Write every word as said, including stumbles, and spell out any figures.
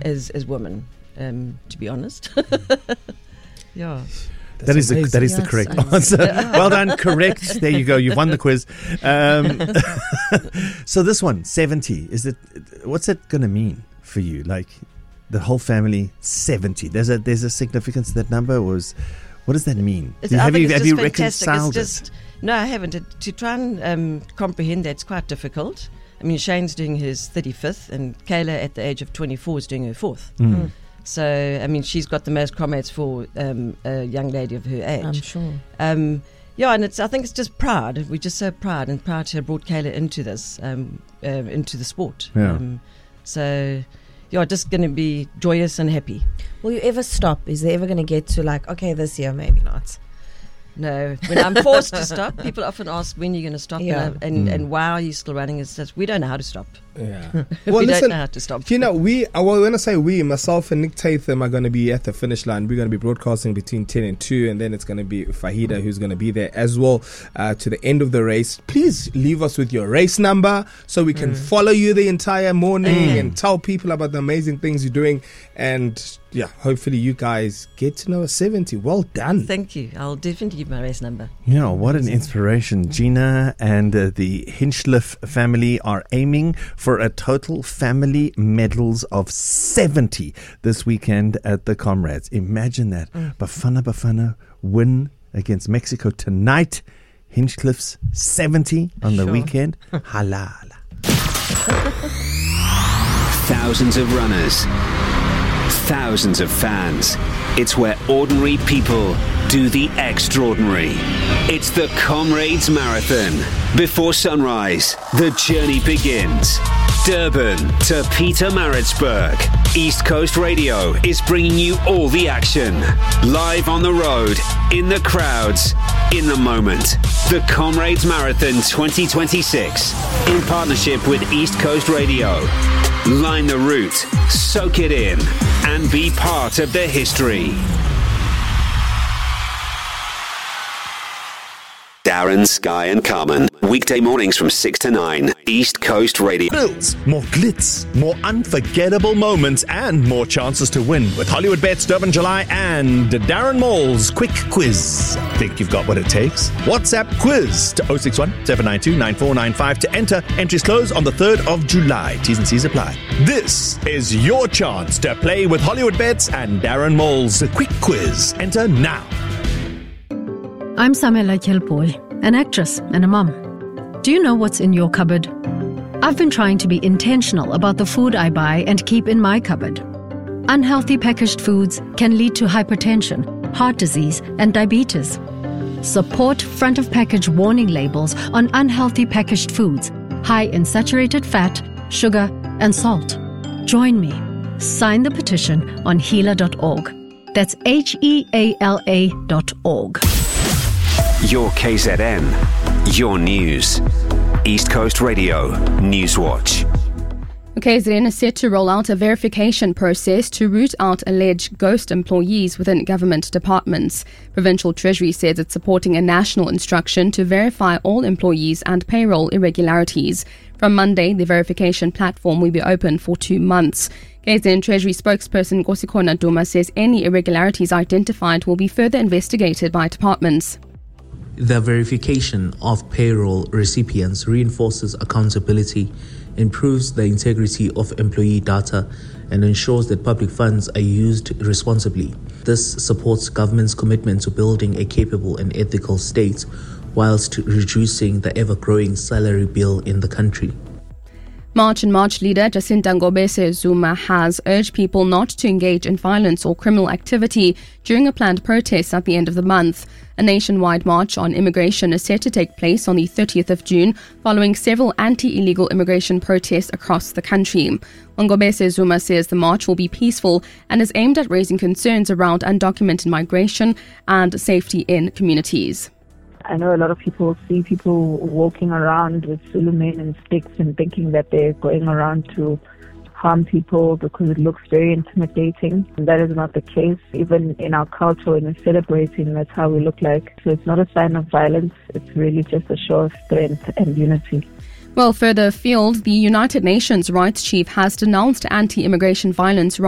as as women. Um, to be honest, yeah. That's that is the, that is yeah, the correct so, answer. yeah. Well done, correct. There you go. You've won the quiz. Um, so this one, seventy. Is it? What's it going to mean for you? Like the whole family, seventy. There's a there's a significance to that number. Was what does that mean? It's, have I you think have it's you just fantastic. reconciled it's just, it? No, I haven't. To, to try and um, comprehend that, it's quite difficult. I mean, Shane's doing his thirty-fifth, and Kayla at the age of twenty-four is doing her fourth. Mm. Mm. So, I mean, she's got the most comrades for um, a young lady of her age. I'm sure. Um, yeah, and it's I think it's just pride. We're just so proud and proud to have brought Kayla into this, um, uh, into the sport. Yeah. Um, so, yeah, just going to be joyous and happy. Will you ever stop? Is there ever going to get to like, okay, this year, maybe not? No, when I'm forced to stop, people often ask when you're going to stop, Yeah. and, I, and, Mm. and why are you still running? It's just we don't know how to stop. Yeah. we Well, listen, don't know how to stop. you know, we, uh, well, when I say we, myself and Nick Tatham are going to be at the finish line. We're going to be broadcasting between ten and two, and then it's going to be Fahida who's going to be there as well uh, to the end of the race. Please leave us with your race number so we can mm. follow you the entire morning mm. and tell people about the amazing things you're doing. And yeah, hopefully you guys get to know a seventy. Well done. Thank you. I'll definitely give my race number. Yeah, what an inspiration. Gina and uh, the Hinchliff family are aiming for a total family medals of seventy this weekend at the Comrades. Imagine that. Mm. Bafana Bafana win against Mexico tonight. Hinchcliff's seventy on the sure. weekend. Halala. Thousands of runners. Thousands of fans. It's where ordinary people do the extraordinary. It's the Comrades Marathon. Before sunrise, the journey begins. Durban to Pietermaritzburg. East Coast Radio is bringing you all the action. Live on the road, in the crowds, in the moment. The Comrades Marathon twenty twenty-six. In partnership with East Coast Radio. Line the route, soak it in, and be part of the history. Darren, Sky and Carmen. Weekday mornings from six to nine. East Coast Radio. Thrills, more glitz, more unforgettable moments, and more chances to win with Hollywood Bets Durban July and Darren Mall's Quick Quiz. Think you've got what it takes? WhatsApp quiz to oh six one, seven nine two, nine four nine five to enter. Entries close on the third of July. T's and C's apply. This is your chance to play with Hollywood Bets and Darren Mall's Quick Quiz. Enter now. I'm Samela Kilpoy, an actress and a mum. Do you know what's in your cupboard? I've been trying to be intentional about the food I buy and keep in my cupboard. Unhealthy packaged foods can lead to hypertension, heart disease, and diabetes. Support front of package warning labels on unhealthy packaged foods, high in saturated fat, sugar, and salt. Join me. Sign the petition on heala dot org. That's H E A L A dot org. Your K Z N, your news. East Coast Radio, Newswatch. K Z N is set to roll out a verification process to root out alleged ghost employees within government departments. Provincial Treasury says it's supporting a national instruction to verify all employees and payroll irregularities. From Monday, the verification platform will be open for two months. K Z N Treasury spokesperson Nkosikhona Duma says any irregularities identified will be further investigated by departments. The verification of payroll recipients reinforces accountability, improves the integrity of employee data, and ensures that public funds are used responsibly. This supports government's commitment to building a capable and ethical state, whilst reducing the ever-growing salary bill in the country. March and March leader Jacinta Ngobese Zuma has urged people not to engage in violence or criminal activity during a planned protest at the end of the month. A nationwide march on immigration is set to take place on the thirtieth of June, following several anti-illegal immigration protests across the country. Ngobese Zuma says the march will be peaceful and is aimed at raising concerns around undocumented migration and safety in communities. I know a lot of people see people walking around with Zulumen and sticks and thinking that they're going around to harm people because it looks very intimidating. And that is not the case. Even in our culture, when we're celebrating, that's how we look like. So it's not a sign of violence. It's really just a show of strength and unity. Well, further afield, the United Nations rights chief has denounced anti-immigration violence